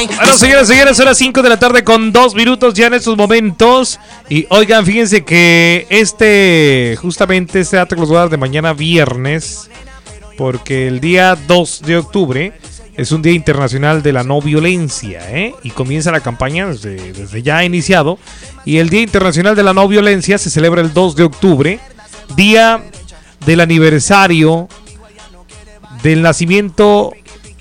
Bueno, señores, son las 5 de la tarde con 2 minutos ya en estos momentos. Y oigan, fíjense que justamente este dato que los voy a dar de mañana viernes, porque el día 2 de octubre es un día internacional de la no violencia, y comienza la campaña desde ya iniciado. Y el Día Internacional de la No Violencia se celebra el 2 de octubre, día del aniversario del nacimiento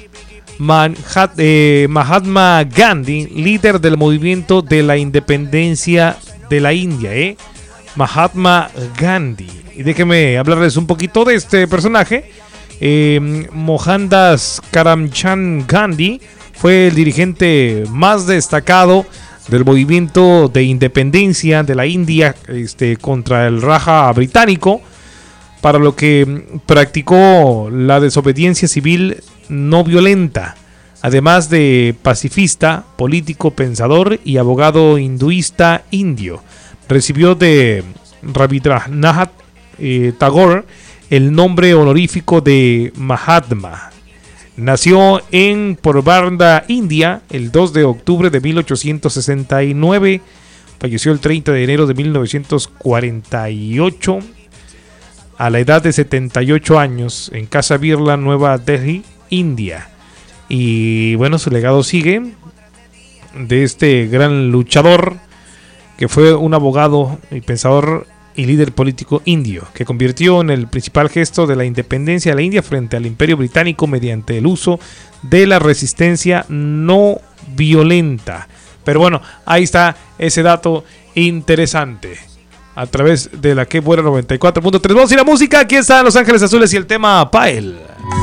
Mahatma Gandhi, líder del movimiento de la independencia de la India, Mahatma Gandhi. Y déjenme hablarles un poquito de este personaje. Mohandas Karamchand Gandhi fue el dirigente más destacado del movimiento de independencia de la India contra el Raja británico, para lo que practicó la desobediencia civil no violenta, además de pacifista, político, pensador y abogado hinduista indio. Recibió de Rabindranath Tagore el nombre honorífico de Mahatma. Nació en Porbandar, India, el 2 de octubre de 1869. Falleció el 30 de enero de 1948 a la edad de 78 años en Casa Birla, Nueva Delhi, India. Y bueno, su legado sigue de este gran luchador que fue un abogado y pensador y líder político indio, que convirtió en el principal gesto de la independencia de la India frente al Imperio Británico mediante el uso de la resistencia no violenta. Pero bueno, ahí está ese dato interesante a través de la que buena 94.3. Vamos a ir a música. Aquí están Los Ángeles Azules y el tema Pael.